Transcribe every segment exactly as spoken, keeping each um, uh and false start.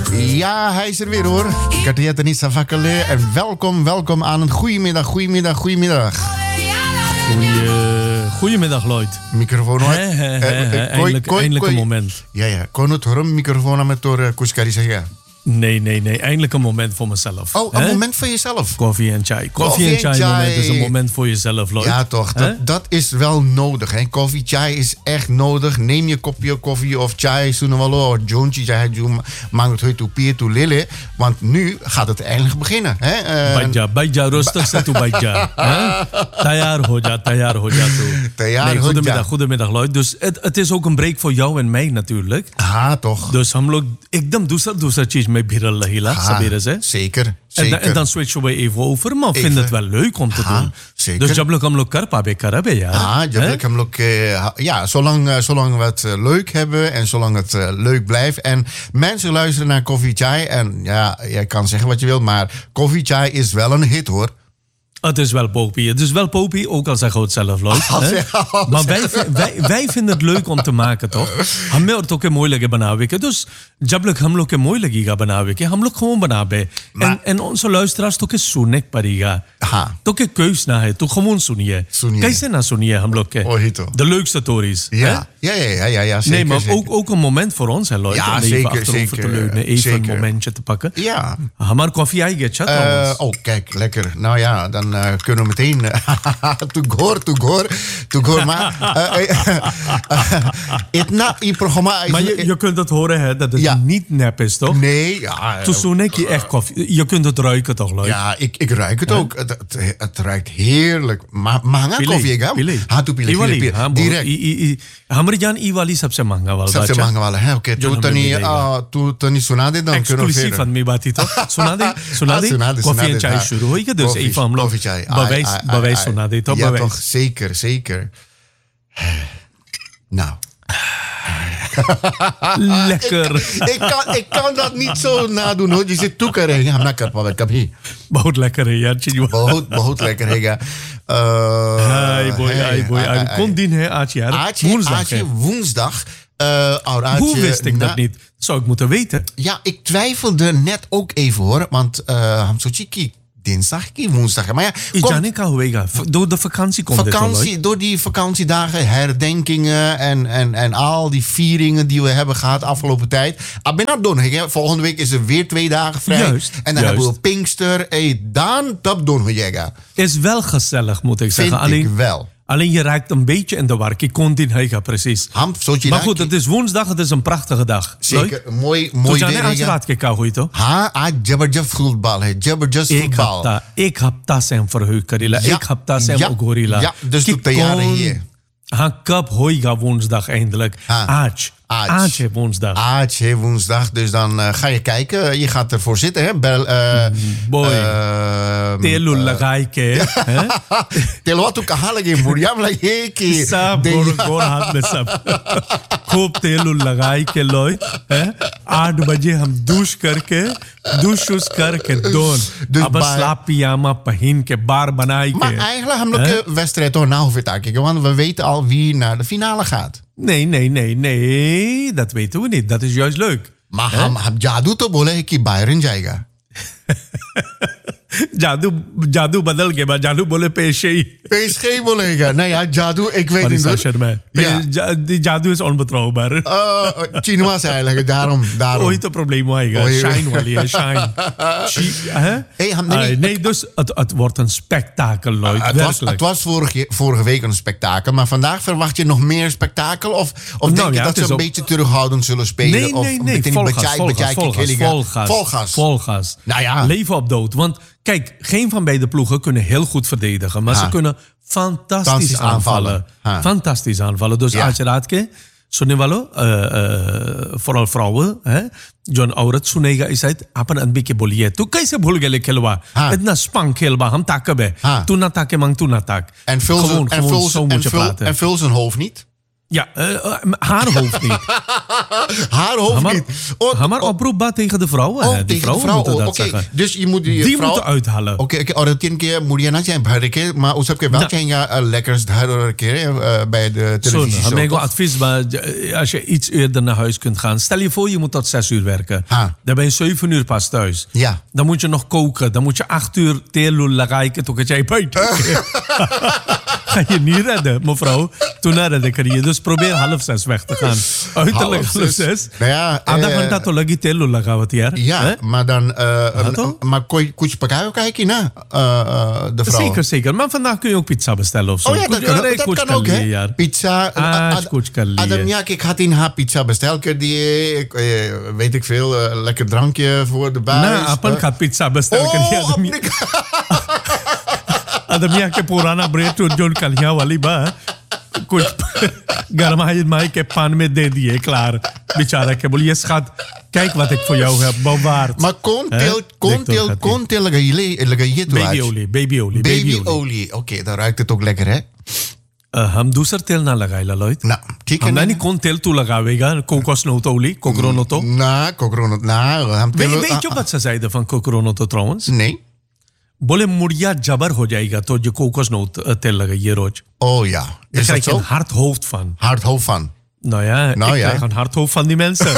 Ja, hij is er weer hoor. Katieta Nisa Vakale. En welkom, welkom aan een goedemiddag, goedemiddag, goedemiddag. Goeie, goedemiddag, Lloyd. Microfoon hoor. He, he, he, he. Eindelijk, eindelijk een moment. Ja, ja. Kon het horen, microfoon aan met door Kuskari zeggen. Nee, nee, nee. Eindelijk een moment voor mezelf. Oh, een He? moment voor jezelf. Koffie en chai. Koffie en chai moment is een moment voor jezelf, Lloyd. Ja, toch. Dat, dat is wel nodig. Hè. Koffie, chai is echt nodig. Neem je kopje koffie of chai, sunawalo, of jonchi, chai, mango, toe, pier, toe, lille. Want nu gaat het eindelijk beginnen. Hè. Uh, Baja, baja, rustig zet toe, baja. Tayar hoja, tayar hoja toe. Nee, goedemiddag, goedemiddag, Lloyd. Dus het, het is ook een break voor jou en mij natuurlijk. Ah, toch. Dus हम लोग एकदम दूसरा दूसरा चीज में भिरल रहीला सबेरे से. Zeker. En, da, en dan switchen we even over, maar we vinden het wel leuk om te ha, doen. Zeker. Dus jab log hum log kar pabe karabe yaar. Ja, jab log log, uh, ja, zolang, uh, zolang we het uh, leuk hebben en zolang het uh, leuk blijft. En mensen luisteren naar Koffie Chai en ja, jij kan zeggen wat je wilt, maar Koffie Chai is wel een hit hoor. Het is wel popie. Het is wel popie, ook al zeggen we het zelf, Lloyd. Maar wij, wij, wij vinden het leuk om te maken, toch? हमें और तो के मोई लगे बनावे के dus जब लोग हम लोग के मोई लगेगा बनावे के हम लोग gewoon बनावे en en onze luisteraars तो के सुनने पड़ेगा तो के keus na है तो gewoon सुनिए कैसे ना सुनिए हम लोग के de leukste stories. Ja, ja, ja, ja, ja, zeker. Nee, maar zeker. ook, ook een moment voor ons, hè, Lloyd. Ja, om zeker, even achterover zeker, te leunen, even zeker. een momentje te pakken. Ja. Hamar koffie eigen chat. Uh, oh, kijk, lekker. Nou ja, dan uh, kunnen we meteen. Toegoor, toegoor, toegoor. Maar. Het na je programma. Maar je, je kunt het horen, hè, dat het ja. niet nep is, toch? Nee, ja. Toen zoen ik je echt koffie. Je kunt het ruiken, toch, Lloyd? Ja, ik, ik ruik het ja. ook. Het, het, het ruikt heerlijk. Maar mahanga koffie, hè? हाँ तो पीले पीले direct हमारे जान ई वाली सबसे महंगा वाला सबसे महंगा वाला है ओके तू तनी तू तनी सुना दे दम फिर एक्सक्लूसिव आदमी बात ही तो सुना दे सुना दे कॉफी एंड चाय शुरू होएगा dus even हम लोग bewijs bewijs सुना दे तो ja bewijs toch zeker zeker nou lekker ik, ik, kan, ik kan dat niet zo nadoen hoor. Je zit toeker है हम ना कर पावे कभी बहुत लेकर है यार चीज बहुत बहुत लेकर है हाय बॉय हाय बॉय कौन दिन है आज यार woensdag है woensdag uh, hoe wist ik dat niet zou ik moeten weten ja ik twijfelde net ook even hoor want uh, हम सोची कि dinsdag, woensdag. Maar ja, kom, door de vakantie komt vakantie, dit door die vakantiedagen, herdenkingen en, en, en al die vieringen die we hebben gehad afgelopen tijd. Volgende week is er weer twee dagen vrij. Juist, en dan juist. hebben we Pinkster. Hey, dan, dat doen we jega. Is wel gezellig, moet ik Vind zeggen. Alleen, ik wel. Alleen je raakt een beetje in de war. Ik kon dit hega precies. Ham, maar goed, het is woensdag, het is een prachtige dag. Zeker, mooi, mooi weer. Toen jij het gekauwd toch? Ha, ah, jabberjust voetbal, hè, jabberjust voetbal. Ik heb dat zijn verheugd, Karila. Ik heb dat zijn ja, Gorilla. Ja, dus doe de jaren hier. Ha, kap hoiga woensdag eindelijk. Aach. Aach hè woensdag. Aach hè woensdag. Dus dan uh, ga je kijken. Je gaat ervoor zitten, hè? Bel, uh, Boy. Telul lagaai ke. Telo wat ook halen Muriam lagi ki. Sab gor gor हाथ में सब. खूब तेल लगाई के लोई. आठ बजे हम दूश करके douche करके दोन. अब slaap pyjama पहन के बार बनाई के. Maar eigenlijk hebben we de wedstrijd toch na hoeven te kijken, want we weten al wie naar de finale gaat. Nee, nee, nee, nee. Dat weten we niet. Dat is juist leuk. Maar हम हम जादू तो बोले हैं कि बायरन जाएगा. जादू जादू बदल के बाद जादू बोले पेशे P S G बोलेगा. Nee ja, जादू ik weet niet. Ja. Die जादू is onbetrouwbaar. Uh, Chinois eigenlijk, daarom. daarom. Ooit een probleem hoor. Shine wali, shine. Hey, nee, nee, dus het, het wordt een spektakel, Lloyd. Uh, het, was, het was vorige, vorige week een spektakel, maar vandaag verwacht je nog meer spektakel? Of, of nou, denk je ja, dat ze een ook... beetje terughoudend zullen spelen? Nee, of nee, nee. Volgas, volgas, volgas, volgas, volgas. Volgas. Nou ja. Leven op dood. Want kijk, geen van beide ploegen kunnen heel goed verdedigen. Maar ha. ze kunnen fantastisch, fantastisch aanvallen. aanvallen. Fantastisch aanvallen. Dus ja. als je raad ke, सुनने वालों for vrouwen hè जो औरत सुनेगा इस साइड अपन अनबी के बोलिए तू कैसे भूल गए खेलवा इतना स्पंग खेलवा हम ताकब है तू ना ताके मंग तू ना ताक en vul zijn en vul zijn en vul zijn hoofd niet. Ja, uh, haar hoofd niet. haar hoofd maar, niet. Oh, maar oproepbaar tegen de vrouwen. Oh, hè. Die tegen vrouwen de vrouw. moeten Oh, dat okay. zeggen. Dus je moet die, die vrouw... moeten uithalen. Oké, okay, okay. oh, tien keer moet je na zijn barrike, maar hoe heb je wel zijn ja lekkers daar keer uh, bij de televisie. Zo, mijn advies, maar als je iets eerder naar huis kunt gaan. Stel je voor, je moet tot zes uur werken. Ha. Dan ben je zeven uur pas thuis. Ja. Dan moet je nog koken. Dan moet je acht uur telo lagaike tot jij buiten. Ga je niet redden, mevrouw. Toen redde ik er je. Dus probeer half zes weg te gaan. Uiterlijk half, half zes. Nou ja, Ada kan dat lagi telo lagawat hier. Ja, maar dan... Uh, maar kon je pakaju kijken naar uh, de vrouw? Zeker, zeker. Maar vandaag kun je ook pizza bestellen of zo. Oh ja, dat, kan, dat kan ook, hè? Pizza. Ah, Adam, ja, ik had in haar pizza besteld. Die, weet ik veel, uh, lekker drankje voor de buis. Nou, appel uh. gaat pizza bestellen. Oh, Adam, ja, ke purana bread to John Kalia wali ba. कुछ गर्म है माई के पान में दे दिए klaar बेचारा के बोलिए schat kijk wat ik voor jou heb bewaard. Maar kon tel kon tel kon tel lagaye lagaye to babyolie babyolie babyolie. Oké, okay, dan ruikt het ook lekker hè. Uh, हम दूसरा तेल ना लगाएला लोहित ना ठीक है हम नहीं कौन तेल तू लगावेगा कोकोनट olie कोकोनट ना कोकोनट ना हम तेल weet je wat ze zeiden van coconut trouwens nee बोले मुड़िया जबर हो जाएगा तो जो कोकोनट तेल लगाइए रोज oh ja is dat zo? Een hard hoofd van hard hoofd van nou ja nou ik ja. krijg een hard hoofd van die mensen.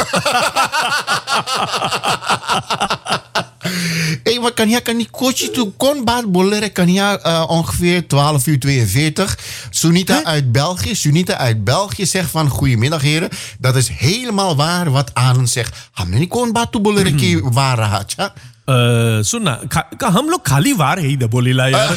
Hey, maar kan je kan niet coachen toe kon baat boleren kan je uh, ongeveer twaalf uur tweeënveertig. Sunita huh? uit België, Sunita uit België zegt van goedemiddag heren. Dat is helemaal waar wat Anand zegt. Ham niet kon baat toe boleren ki waar had ja. सुनना हम लोग खाली वार ही बोलीला यार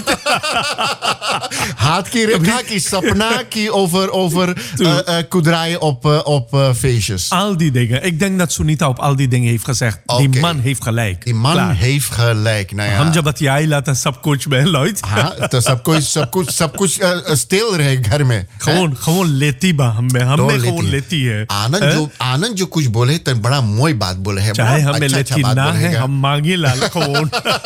haat की रेखा की सपना की over over uh, uh, kudraaien op uh, op uh, feestjes. Al die dingen. Ik denk dat Sunita op al die dingen heeft gezegd. Okay. Die man heeft gelijk. Die man Klaar. heeft gelijk. Nou ja. हम जब बतियाई लाता सब कुछ में लॉइट. हाँ तो सब कुछ सब कुछ सब कुछ स्टिल रहे घर में. gewoon gewoon लेती बा हम में हम में gewoon लेती है. आनंद जो आनंद जो कुछ बोले तो बड़ा मोई बात बोले है. चाहे हमें लेती ना है हम मांगी लाल gewoon.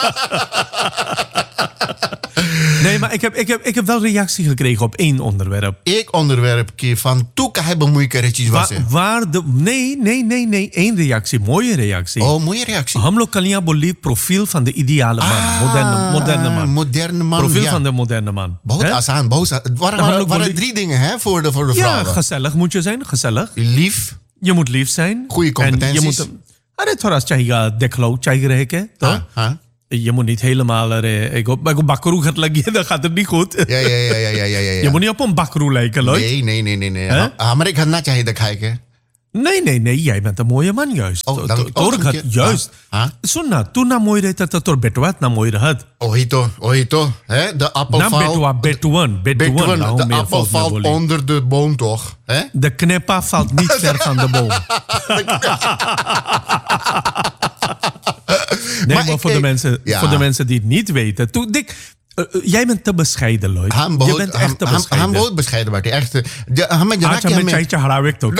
Nee, maar ik heb, ik, heb, ik heb wel reactie gekregen op één onderwerp. Ik onderwerp van toeka hebben moeikeretjes was Wa, waar de nee, nee, nee, nee, één reactie, mooie reactie. Oh, mooie reactie. हम लोग कलियां बोली profiel van de ideale man, ah, moderne, moderne man. Moderne man. Profiel ja. van de moderne man. बहुत आसान, बहुत आसान. waren, waren, waren drie dingen hè voor de voor de vrouwen. Ja, gezellig moet je zijn, gezellig. Lief. Je moet lief zijn. Goede competenties. En je moet अरे थोड़ा चाहिए देखलो चाहिए रहे के तो हाँ je moet niet helemaal er ik op ik op bakroe gaat leggen dan gaat het niet goed ja ja ja ja ja ja ja je moet niet op een bakroe lijken loit nee nee nee nee nee हमारे घर ना चाहिए दिखाए के nee nee nee jij bent een mooie man juist oh dan toch gaat juist सुनना तू ना मोई रहता तो तोर बेटवा ना मोई रहत ohito ohito hè de appel valt betuwa betuwan betuwan de appel valt onder de boom toch hè de knepa valt niet ver van de boom. Nee, maar, maar voor, ik, de mensen, ja. voor de mensen die het niet weten. Toen, Dick, uh, jij bent te bescheiden, Lloyd. Ham je bent echt ham, te bescheiden. Hij wordt bescheiden, maar echt. Hij met je met chaitje harawik toch?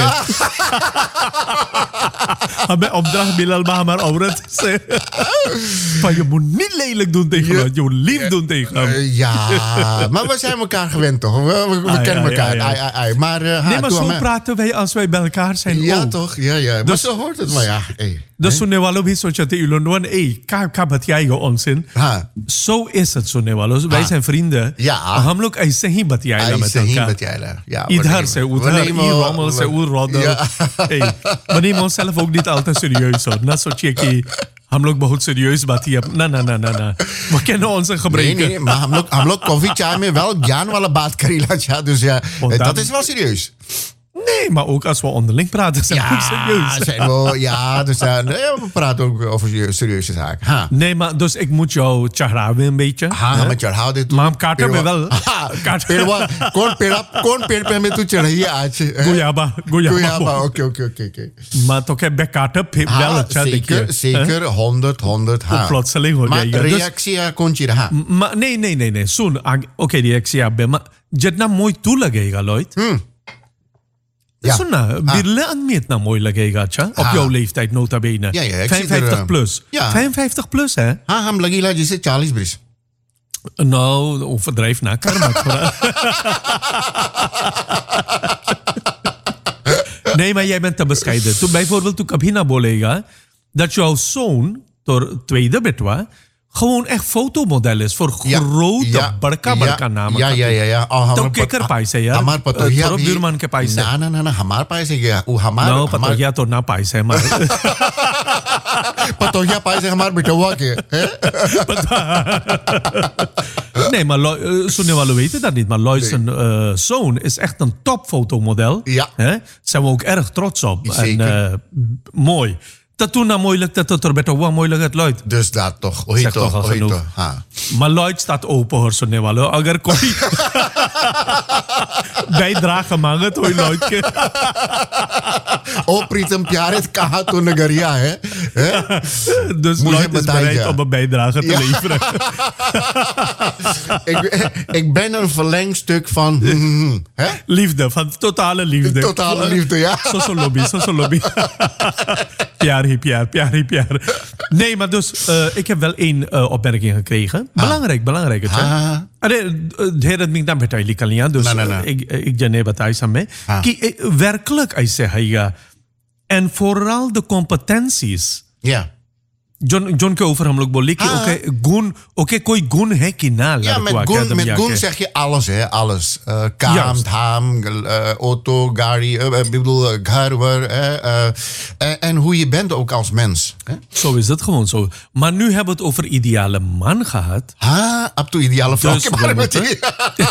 Hij opdracht Bilal maar auret. Maar je moet niet lelijk doen tegen hem. Je moet lief doen tegen hem. Uh, ja, maar we zijn elkaar gewend toch? We, we, we ai, kennen ai, elkaar. Ai, ai, ai. Maar, uh, nee, maar zo me... praten wij als wij bij elkaar zijn. Ja, ook. toch? Ja, ja. Maar dus, zo hoort het. Maar ja. Hey. Dus सुनने वालों भी सोचते हैं लोग ए का का बतियाएगा onzin. Zo is het सुनने वालों. Wij zijn vrienden. Ja. हम लोग ऐसे ही बतियाएगा met elkaar. Ja. Ieder से उधर, ई rommel से उधर roddel. We nemen onszelf ook niet altijd serieus hoor. Na सोचिए कि हम लोग बहुत serieus बात ना ना ना ना ना we kennen onze gebreken. Nee, nee, maar हम लोग हम लोग koffie चाय में wel ज्ञान वाला बात करेला ja, dus ja, dat is wel serieus. Nee, maar ook als we onderling praten zijn we ja, ook serieus. Zijn we, ja, dus, uh, nee, we praten ook over serieuze zaken. Ha. Nee, maar dus ik moet jou chahrawen een beetje. Ha, met chahrawen dit doen. Maar hem kaarten me wel. Perwa, kon perap, kon perpe met tu chahrahiye aaj. Goyaba, goyaba. Goyaba, oké, oké, oké. Maar toch heb ik kaarten wel अच्छा zeker, zeker, honderd, honderd, ha. Plotseling हो जाएगा. Maar reactie kon je ha. Maar nee, nee, nee, nee. Soon, oké, reactie hebben. Maar जितना मोई तू लगेगा, Lloyd. Hmm. Ja. सुनना बिरले आदमी इतना मोई लगेगा अच्छा op jouw leeftijd nota bene ja, ja, vijfenvijftig plus ja. vijfenvijftig plus hè हाँ हम लगेगा जैसे चालीस बरिस nou overdrijf na karma Nee, maar jij bent te bescheiden. Toen bijvoorbeeld, toen Kabina bolega, dat jouw zoon, door tweede betwa, gewoon echt fotomodel is voor Ja, grote ja, barka barka namen. Ja, ja, ja, ja. Oh, तो केकर पाइसे यार हमार पतोहिया थोड़ा भी बिरमान के पाइसे ना ना ना ना हमार पाइसे गया वो हमार ना हमार पतोहिया तो ना पाइसे हमारे पतोहिया पाइसे हमार बिटवा के हैं? Nee, maar Lo- uh, sunnen walu weten dat niet. Maar Lloyd zijn uh, zoon is echt een topfotomodel. Ja. Hè? Zijn we ook erg trots op. Zeker. En uh, mooi. Dat toen nou moeilijk, dat het er beter wel moeilijk het Lloyd. Dus dat toch, oei Zeg toch, toch al oei genoeg. toch. Ha. Maar Lloyd staat open hoor, sunnen walu. Agar koi bijdrage manget hoor Lloyd के ओ प्रीतम प्यारे कहा तो नगरिया है हैं? Dus Moet je Lloyd is betalen, bereid ja. om een bijdrage te Ja. leveren. ik, ik ben een verlengstuk van hè? Liefde, van totale liefde. Totale liefde, ja. Zo zo lobby, zo zo lobby. Piar hi piar, piar hi piar. Nee, maar dus, uh, ik heb wel één uh, opmerking gekregen. Belangrijk, belangrijk. Het, Ah. अरे ढेर आदमी ना बेटा लिखलियां dus ना, ना, ना. ik ik जने बताई समय हाँ. कि eh, werkelijk ऐसे है या en vooral de competenties Ja. Zone zone के ऊपर हम लोग बोले कि हाँ. ओके गुण ओके कोई गुण है कि ना Ja, met लड़कों के Goen, आदमी met आके. Goen zeg je alles, hè? Alles. Uh, kaam, Juist. dhaam, uh, auto, gari, uh, ik bedoel, uh, garwer. Uh, uh, en, en hoe je bent ook als mens. Hè? Zo is het gewoon zo. Maar nu hebben we het over ideale man gehad. Ha, up to ideale vrouw. Dus Ik heb we maar met moeten- die-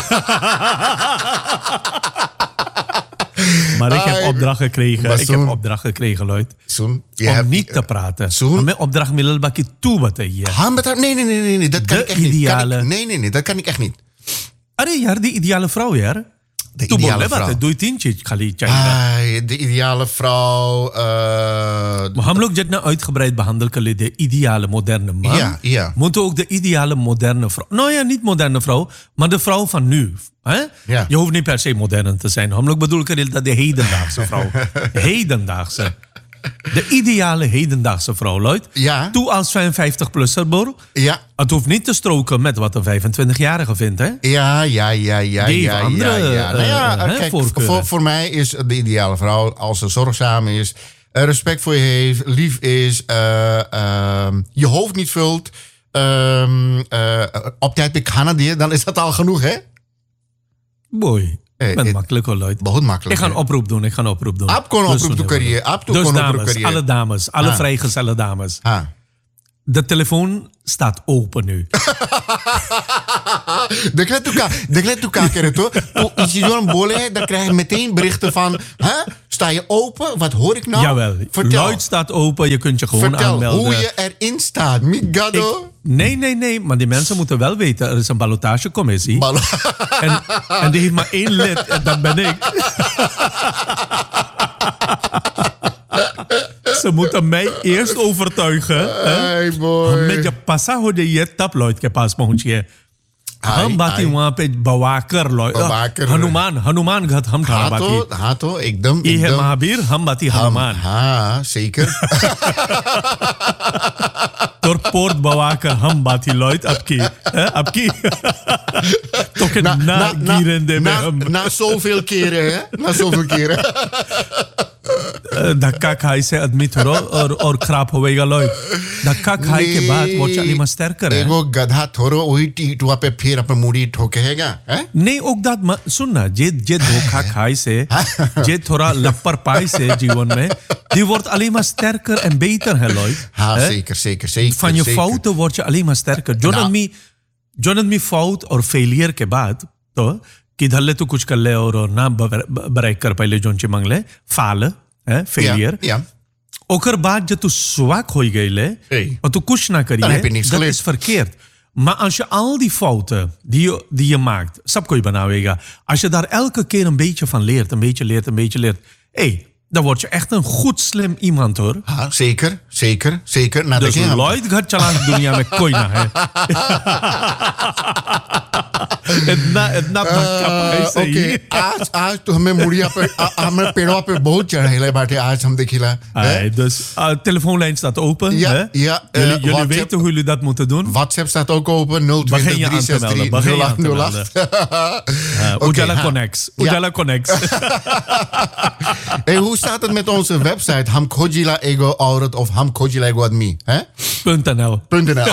Maar ik heb Ai, opdracht gekregen. maar Ik heb zo'n- opdracht gekregen, Lloyd. Zoen, je Om hebt- niet te praten. Zoen? Maar mijn opdracht middel bak je toe wat hier. Ha, met haar- nee, nee, nee, nee, nee, dat kan De ik echt niet. ideale- Kan ik, nee, nee, nee, dat kan ik echt niet. अरे यार die ideale vrouw यार. De तू ideale बोले vrouw. बात दो तीन चीज खाली चाहिए. Ai, de ideale vrouw. Uh, Maar हम लोग जितना uitgebreid behandeld kan de ideale moderne man. Ja, ja. Moeten ook de ideale moderne vrouw. Nou ja, niet moderne vrouw, maar de vrouw van nu. Hè? Ja. Je hoeft niet per se modern te zijn. हम लोग bedoel ik dat de hedendaagse vrouw. hedendaagse. De ideale hedendaagse vrouw, Lloyd. Ja. Toe als vijfenvijftig-plusser, Bor. ja, Het hoeft niet te stroken met wat een vijfentwintigjarige vindt, hè? ja, ja, ja, ja, Die ja, heeft andere, ja, ja. Nou ja, eh, hè, kijk, voorkeuren. voor, voor mij is de ideale vrouw als ze zorgzaam is, eh, respect voor je heeft, lief is, eh, ehm, je hoofd niet vult, ehm, eh, op tijd bij khana die, dan is dat al genoeg, hè? Mooi. Eh, Ik ben het- makkelijk hoor, Lloyd. बहुत makkelijk. Ik ga een hè? oproep doen, ik ga een oproep doen. आप कौन Dus oproep zo करिए? nemen we. आप तो Dus कौन oproep dames, करिए? alle dames, alle Ah. vrijgezelle dames. हाँ. De telefoon staat open nu. देख ले तू क्या देख ले तू क्या कह रहे तो तो इसी जो हम बोले हैं dan krijg je meteen berichten van hè sta je open wat hoor ik nou Jawel, vertel Lloyd staat open, je kunt je gewoon vertel aanmelden. hoe je erin staat migado Ik- nee, nee, nee, maar die mensen moeten wel weten, er is een ballotagecommissie. Bal- en, en die heeft maar één lid, en dat ben ik. Ze moeten mij eerst overtuigen. hè. Hey boy Met je passa हो जाइए तब लॉयड के पास पहुंचिए आई- हम बाती आई। वहां पे बवाकर लॉयड बवाकर। हनुमान हनुमान घत हम ठाड़ा हाँ बाकी तो हाँ तो एकदम ये है एकदम महावीर हम बाती हम- हनुमान हाँ zeker तोर पोर्ट बवाकर हम बाती लॉयड अब की hè, अब की तो के na, ना na, na, गिरंदे में na, हम na zoveel keren hè na zoveel keren धक्का खाई से आदमी थोड़ा और और खराब होएगा लॉयड धक्का खाई के बाद वो चाली मस्तर करे एगो गधा थोड़ो वही टीटुआ पे फिर अपन मुड़ी ठोकेगा हैं नहीं ook dat maar सुनना जे जे धोखा खाई से जे थोड़ा लप्पर पाई से जीवन में die wordt alleen maar sterker en beter hè Lloyd हाँ Hè? zeker zeker zeker van je zeker. fouten word je alleen maar sterker जो Nou. आदमी जो आदमी फाउट और फेलियर के बाद तो किधर ले तू कुछ कर ले और ना ब्रेक कर पहले जोन ची मंगले फाल है फेलियर Ja, ja. ओकर बाद जब तू zwak हो गई ले Hey. और तू कुछ ना Dan heb je करिए niks dat geleerd. is verkeerd. Maar als je al die fouten die je, die je maakt, sab kooi banawega, als je daar elke keer een beetje van leert, een beetje leert, een beetje leert, hey, dan word je echt een goed slim iemand hoor. हाँ zeker zeker zeker nou Dus देखिए हम- Lloyd घर चला दुनिया में कोई ना है इतना इतना धक्का पाए Uh, सही ओके आज आज तो हमें मुड़िया पे आ- हमें पेड़वा पे बहुत चढ़ेले बाटे आज हम देखिला Hey, dus uh, telefoonlijn staat open. Ja, hè? ja, eh, jullie jullie WhatsApp- weten hoe jullie dat moeten doen. WhatsApp staat ook open nul Begin twintig je drie aan te zes melden. drie Begin je nul aan acht te nul melden. acht Uh, Oké, Ujala ha. Connects. Ja. Ujala Connects. hey, hoe hoe staat het met onze website? Ham Kojila Ego Auret of Ham Kojila Ego Admi? Hè? .nl. .nl.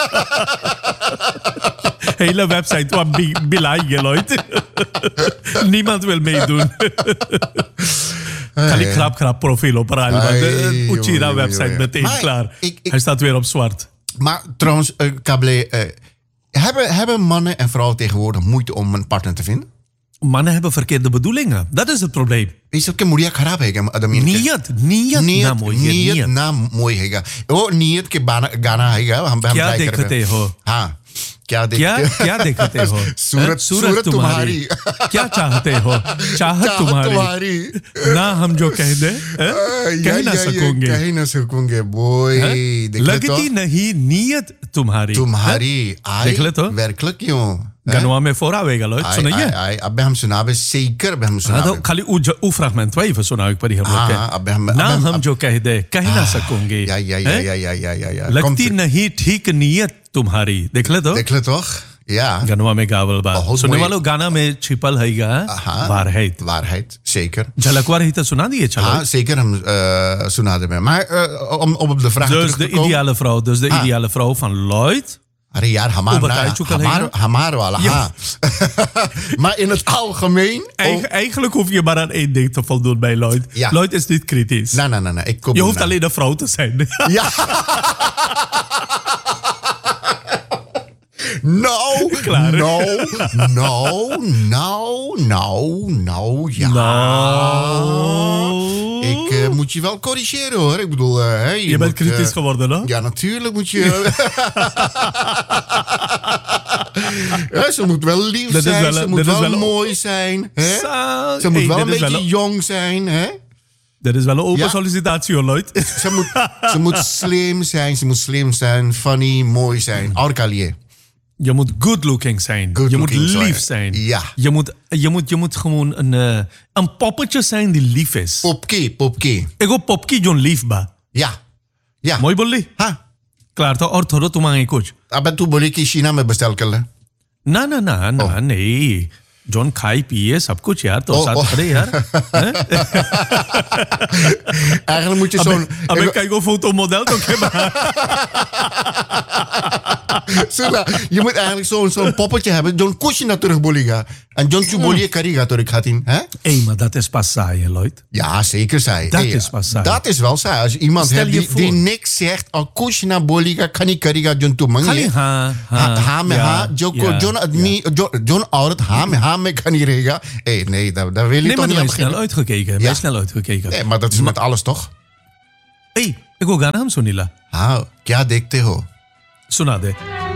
Hele website wat bilaai Lloyd. Niemand wil meedoen. Kan ik krap krap profiel op de Uchira website meteen maar klaar. Ik, ik, Hij staat weer op zwart. Maar trouwens, uh, Kable, uh, hebben, hebben mannen en vrouwen tegenwoordig moeite om een partner te vinden? Mannen hebben verkeerde bedoelingen. Dat is het probleem. Is dat een moeilijk harap hega? Niet, niet, niet, niet, na mooi hega. Oh, niet ke bana gana hega. Ham ham क्या देखते हो? हाँ, क्या देखते क्या क्या देखते हो? सूरत सूरत तुम्हारी. क्या चाहते हो? चाहत तुम्हारी. ना हम जो कह दे कह ना सकोगे. कह ना सकोगे boy. लगती नहीं नीयत तुम्हारी. तुम्हारी. देख ले तो. werkelijk joh. Ganoa में फोरा वेगा लो सुनिए. आई आई अब हम सुनाबे zeker अब हम सुनाबे. हाँ तो खाली उ उ फ्रैगमेंट वही फिर सुनाओ एक बारी हम लोग के. हाँ अब हम ना हम जो कह दे कह ना सकोगे. या या या या या या या या. लगती नहीं ठीक नीयत तुम्हारी. देख ले तो. देख ले तो. Ja. Ganoa में गावल बा. सुनने वालों गाना में छिपल है गा. waarheid. Waarheid, zeker. झलकवा रही तो सुना दिए चलो. हाँ, zeker हम uh, सुना दे. Maar uh, om, om op de vraag dus terug te komen. Dus de ideale vrouw, dus de ah. ideale vrouw van Lloyd. अरे यार हमारा हमार हमार वाला हाँ. Maar in het algemeen. Eigen, oh. Eigenlijk hoef je maar aan één ding te voldoen bij Lloyd. Ja. Lloyd is niet kritisch. Nee, nee, nee, nee. Ik kom je hoeft alleen een vrouw te zijn. Ja. Nou, Klaar. nou, nou, nou, nou, nou, ja. Nou. Ik uh, moet je wel corrigeren hoor. Ik bedoel, uh, hey, je, je bent moet, kritisch uh, geworden, hè? Ja, natuurlijk moet je. Ja, ze moet wel lief dat zijn, wel, ze moet wel, wel mooi zijn. Hè? Sa- ze moet hey, wel een beetje wel... jong zijn. Hè? Dat is wel een open ja. sollicitatie hoor, Lloyd. Ze moet, ze moet slim zijn, ze moet slim zijn, funny, mooi zijn. Orkalier. Je moet good looking zijn. Good je looking moet lief zijn. zijn. Ja. Je moet, je moet, je moet gewoon een, uh, een poppetje zijn die lief is. Popke, popke. Ik hoop popke John lief ba. Ja. Ja. Mooi bolli. Ha. Klaar toch? Or thoro tu mangi kuch. Abe tu bolli ki China में bestel कर ले. ना ना ना ना नहीं. जॉन खाई पिए सब कुछ यार तो साथ खड़े यार. Eigenlijk moet je zo'n. अब एक कई को fotomodel तो के Sula, je moet eigenlijk zo'n zo'n poppetje hebben. John Kushina terug boliga. En John Chubolie kariga terug gaat in. Hé, hey, maar dat is pas saai, Lloyd. Ja, zeker saai. Dat hey, is pas saai. Dat is wel saai. Als je iemand hebt die, die niks zegt. Al Kushina boliga kan ik kariga John Tumangi. Ha, ha, ha, me ha. John admi, John Auret, ha, me ha, me kan ik rega. Hé, nee, daar wil je nee, toch niet aan beginnen. Nee, maar snel uitgekeken. Ja. snel uitgekeken. Nee, maar dat is met alles toch? Hé, hey, ik wil gaan hem sunila. हाँ, क्या देखते हो? सुना दे.